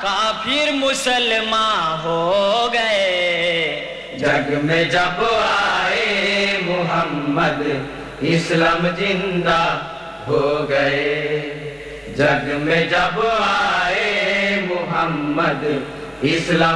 काफिर मुसलमान हो गए। जग में जब आए मोहम्मद इस्लाम जिंदा हो गए। जग में जब आए मोहम्मद इस्लाम